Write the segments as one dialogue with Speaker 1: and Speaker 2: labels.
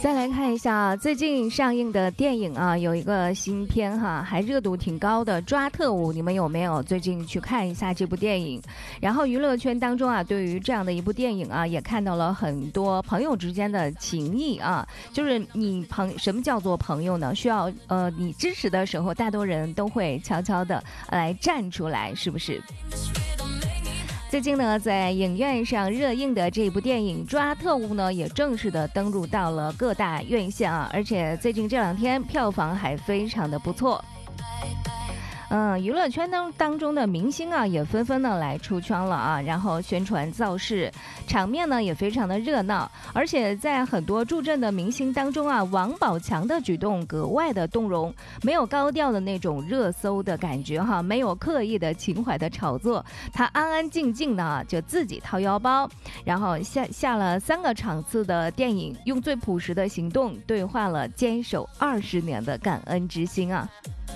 Speaker 1: 再来看一下最近上映的电影啊，有一个新片哈，还热度挺高的《抓特务》，你们有没有最近去看一下这部电影？然后娱乐圈当中啊，对于这样的一部电影啊，也看到了很多朋友之间的情谊啊，就是什么叫做朋友呢？需要你支持的时候，大多人都会悄悄的来站出来，是不是？最近呢，在影院上热映的这部电影《抓特务》呢，也正式的登陆到了各大院线啊，而且最近这2天票房还非常的不错。娱乐圈当中的明星啊，也纷纷的来出圈了啊，然后宣传造势，场面呢也非常的热闹，而且在很多助阵的明星当中啊，王宝强的举动格外的动容，没有高调的那种热搜的感觉哈，没有刻意的情怀的炒作，他安安静静的就自己掏腰包，然后下了3个场次的电影，用最朴实的行动兑换了坚守20年的感恩之心啊。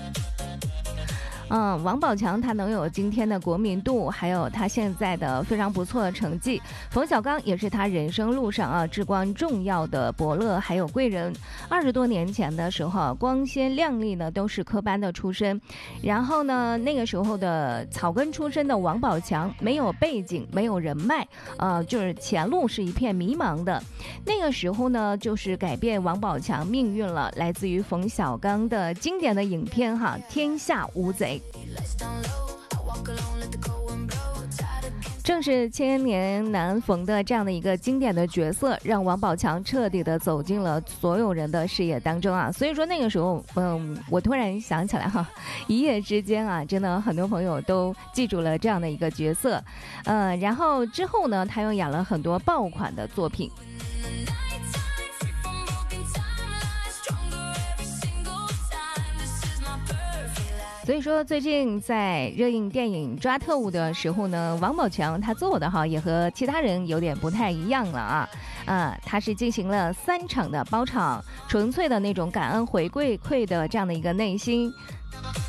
Speaker 1: 王宝强他能有今天的国民度，还有他现在的非常不错的成绩。冯小刚也是他人生路上啊至关重要的伯乐，还有贵人。20多年前的时候，光鲜亮丽呢都是科班的出身，然后呢那个时候的草根出身的王宝强没有背景，没有人脉，就是前路是一片迷茫的。那个时候呢，就是改变王宝强命运了，来自于冯小刚的经典的影片哈，《天下无贼》。正是千年难逢的这样的一个经典的角色，让王宝强彻底的走进了所有人的视野当中啊。所以说那个时候，我突然想起来哈，一夜之间啊，真的很多朋友都记住了这样的一个角色。然后之后呢，他又演了很多爆款的作品。所以说最近在热映电影《抓特务》的时候呢，王宝强他做的哈也和其他人有点不太一样了啊，他是进行了3场的包场，纯粹的那种感恩回馈的这样的一个内心。